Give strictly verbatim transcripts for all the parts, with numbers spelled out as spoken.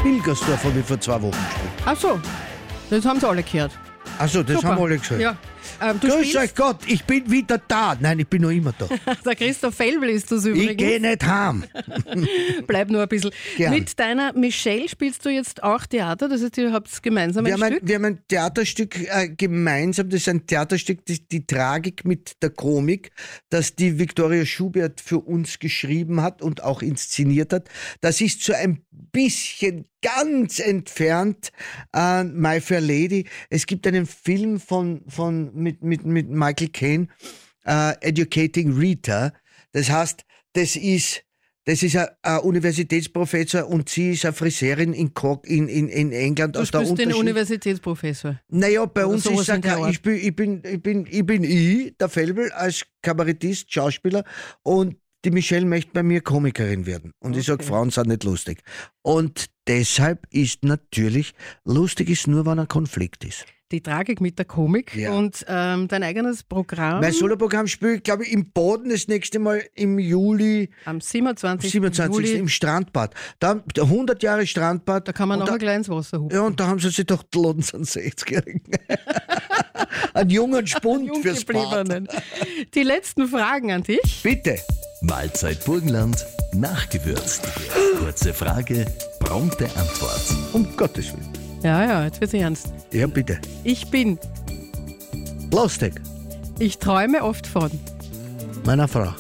Pilgersdorf habe ich vor zwei Wochen gespielt. Ach so, das haben sie alle gehört. Achso, das Super. haben wir alle gesagt. Ja. Ähm, du Grüß spielst, euch Gott, ich bin wieder da. Nein, ich bin noch immer da. der Christoph Felbel ist das Ich übrigens. gehe nicht heim. Bleib nur ein bisschen. Gern. Mit deiner Michelle spielst du jetzt auch Theater, das heißt, ihr habt gemeinsam Wir ein haben, ein, Stück. wir haben ein Theaterstück äh, gemeinsam, das ist ein Theaterstück, die, die Tragik mit der Komik, das die Viktoria Schubert für uns geschrieben hat und auch inszeniert hat. Das ist so ein bisschen ganz entfernt äh, My Fair Lady. Es gibt einen Film von, von, mit, mit, mit Michael Caine, äh, Educating Rita. Das heißt, das ist Das ist ein, ein Universitätsprofessor und sie ist eine Friseurin in, Cork, in, in, in England. Du aus der bist ein Unterschied- Universitätsprofessor. Naja, bei Oder uns sowas ist es in der kein- Art. ich bin, ich, bin, ich, bin, ich bin ich, der Felbel, als Kabarettist, Schauspieler und die Michelle möchte bei mir Komikerin werden. Und ich sage, Okay. Frauen sind nicht lustig. Und deshalb ist natürlich, lustig ist nur, wenn ein Konflikt ist. Die Tragik mit der Komik Ja. und ähm, dein eigenes Programm Mein Soloprogramm spiele ich, glaube ich, im Boden das nächste Mal im Juli am siebenundzwanzigsten siebenundzwanzigsten Juli. im Strandbad. Da, hundert Jahre Strandbad. Da kann man Und nachher da, gleich ins Wasser hupen. Ja, und da haben sie sich gedacht, laden sie einen sechzigjährigen. Einen jungen Spund fürs Bad. Junggebliebenen. Die letzten Fragen an dich. Bitte. Mahlzeit Burgenland, nachgewürzt. Kurze Frage, prompte Antwort. Um Gottes Willen. Ja, ja, jetzt wird's ernst. Ja, bitte. Ich bin, Lustig. ich träume oft von, Meiner Frau.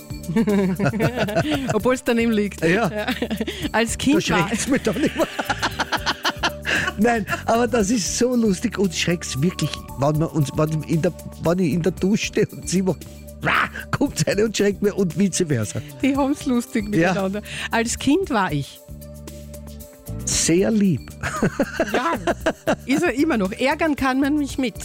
obwohl es daneben liegt. Ja. Als Da Kind war, schreckt es mich doch nicht mehr. Nein, aber das ist so lustig und schreckt wirklich, wenn, wir uns, wenn, ich in der, wenn ich in der Dusche stehe und sie macht, "Rah", kommt eine und schreckt mir und vice versa. die haben es lustig miteinander. Als Kind war ich. Sehr lieb. Ja, ist er immer noch. Ärgern kann man mich mit.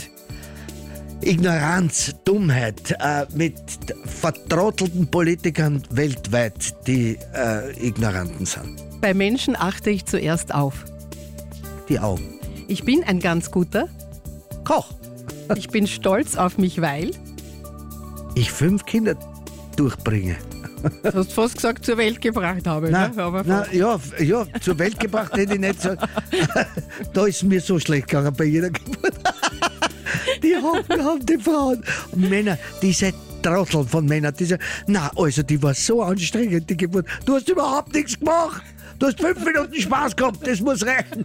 Ignoranz, Dummheit, äh, mit vertrottelten Politikern weltweit, die äh, Ignoranten sind. Bei Menschen achte ich zuerst auf. Die Augen. Ich bin ein ganz guter. Koch. Ich bin stolz auf mich, weil. Ich fünf Kinder durchbringe. Du hast fast gesagt, zur Welt gebracht habe. Nein, Ne? Aber nein, ja, f- ja, zur Welt gebracht hätte ich nicht sagen. Da ist mir so schlecht gegangen bei jeder Geburt. Die Hocken haben die Frauen. Und Männer, diese Trottel von Männern, diese, na, also die war so anstrengend, die Geburt. Du hast überhaupt nichts gemacht. Du hast fünf Minuten Spaß gehabt, das muss reichen.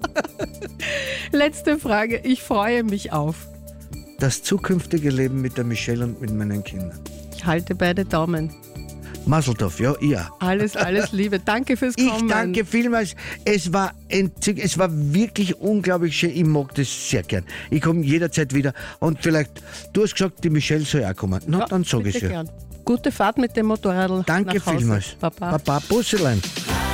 Letzte Frage. Ich freue mich auf. Das zukünftige Leben mit der Michelle und mit meinen Kindern. Ich halte beide Daumen. Maseltoff, ja, ja. Alles, alles Liebe. Danke fürs Ich Kommen. danke vielmals. Es war entzück, es war wirklich unglaublich schön. Ich mag das sehr gern. Ich komme jederzeit wieder. Und vielleicht, du hast gesagt, die Michelle soll auch kommen. Na, Ja, dann sage ich bitte es ja. gern. Gute Fahrt mit dem Motorrad Danke nach Hause. vielmals. Baba. Baba, Busselein.